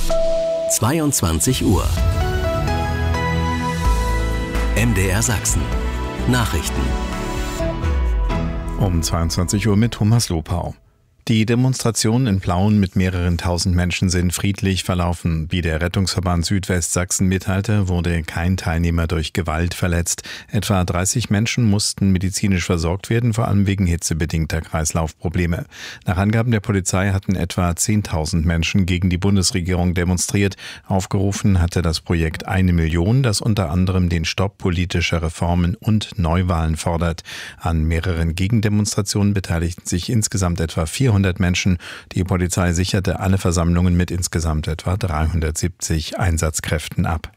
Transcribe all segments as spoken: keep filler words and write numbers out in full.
zweiundzwanzig Uhr. M D R Sachsen. Nachrichten. Um zweiundzwanzig Uhr mit Thomas Lopau. Die Demonstrationen in Plauen mit mehreren tausend Menschen sind friedlich verlaufen. Wie der Rettungsverband Südwestsachsen mitteilte, wurde kein Teilnehmer durch Gewalt verletzt. Etwa dreißig Menschen mussten medizinisch versorgt werden, vor allem wegen hitzebedingter Kreislaufprobleme. Nach Angaben der Polizei hatten etwa zehntausend Menschen gegen die Bundesregierung demonstriert. Aufgerufen hatte das Projekt eine Million, das unter anderem den Stopp politischer Reformen und Neuwahlen fordert. An mehreren Gegendemonstrationen beteiligten sich insgesamt etwa vierhundert Menschen. Die Polizei sicherte alle Versammlungen mit insgesamt etwa dreihundertsiebzig Einsatzkräften ab.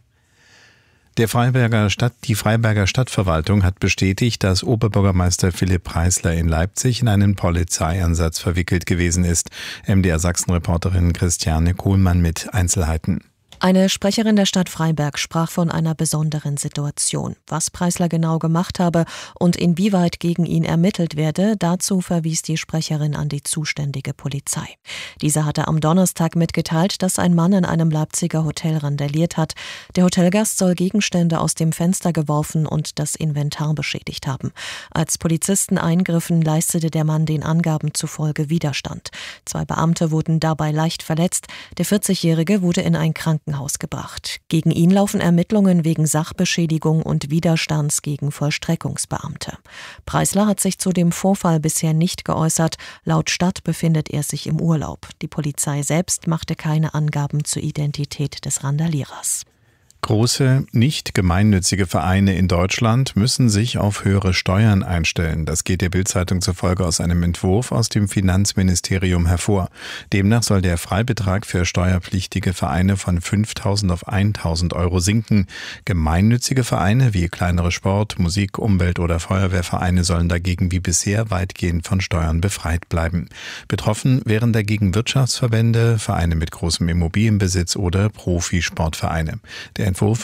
Der Freiberger Stadt, die Freiberger Stadtverwaltung hat bestätigt, dass Oberbürgermeister Philipp Preisler in Leipzig in einen Polizeieinsatz verwickelt gewesen ist. M D R Sachsen-Reporterin Christiane Kohlmann mit Einzelheiten. Eine Sprecherin der Stadt Freiberg sprach von einer besonderen Situation. Was Preisler genau gemacht habe und inwieweit gegen ihn ermittelt werde, dazu verwies die Sprecherin an die zuständige Polizei. Diese hatte am Donnerstag mitgeteilt, dass ein Mann in einem Leipziger Hotel randaliert hat. Der Hotelgast soll Gegenstände aus dem Fenster geworfen und das Inventar beschädigt haben. Als Polizisten eingriffen, leistete der Mann den Angaben zufolge Widerstand. Zwei Beamte wurden dabei leicht verletzt. Der vierzigjährige wurde in ein Krankenhaus Haus gebracht. Gegen ihn laufen Ermittlungen wegen Sachbeschädigung und Widerstands gegen Vollstreckungsbeamte. Preisler hat sich zu dem Vorfall bisher nicht geäußert. Laut Stadt befindet er sich im Urlaub. Die Polizei selbst machte keine Angaben zur Identität des Randalierers. Große, nicht gemeinnützige Vereine in Deutschland müssen sich auf höhere Steuern einstellen. Das geht der Bild-Zeitung zufolge aus einem Entwurf aus dem Finanzministerium hervor. Demnach soll der Freibetrag für steuerpflichtige Vereine von fünftausend auf eintausend Euro sinken. Gemeinnützige Vereine wie kleinere Sport-, Musik-, Umwelt- oder Feuerwehrvereine sollen dagegen wie bisher weitgehend von Steuern befreit bleiben. Betroffen wären dagegen Wirtschaftsverbände, Vereine mit großem Immobilienbesitz oder Profisportvereine. Der Entwurf